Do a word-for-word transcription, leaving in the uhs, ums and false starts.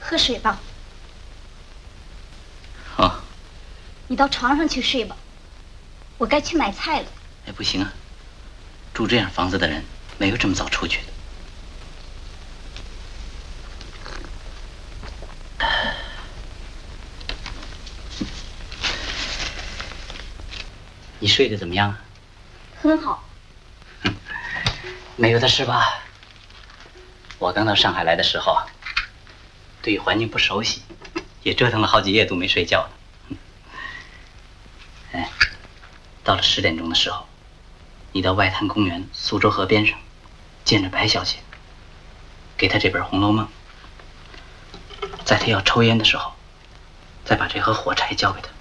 喝水吧。 哦。 你到床上去睡吧，我该去买菜了。 哎，不行啊，住这样房子的人没有这么早出去的。你睡得怎么样啊？ 很好。 没有的事吧？我刚到上海来的时候，对环境不熟悉，也折腾了好几夜都没睡觉呢。哎，到了十点钟的时候，你到外滩公园苏州河边上，见着白小姐，给她这本《红楼梦》，在她要抽烟的时候，再把这盒火柴交给她。